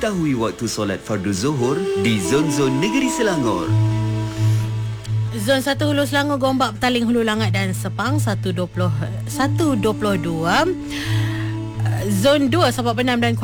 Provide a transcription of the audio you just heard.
mengetahui waktu solat fardu zuhur di zon-zon negeri Selangor. Zon 1 Hulu Selangor, Gombak, Petaling, Hulu Langat dan Sepang 1.22. Zon 2 Sabak Penam dan